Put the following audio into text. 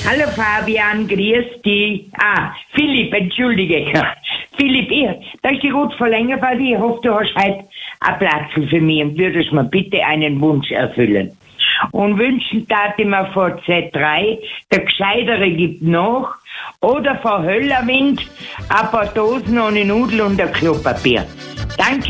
Hallo Fabian, grüß dich. Philipp, entschuldige. Philipp, da ist die Ruth von Längerfeld. Ich hoffe, du hast heute einen Platz für mich und würdest mir bitte einen Wunsch erfüllen. Und wünschen tat ich mir vor Z3, der Gescheitere gibt noch, oder vor Höllerwind ein paar Dosen ohne Nudel und ein Klopapier. Danke.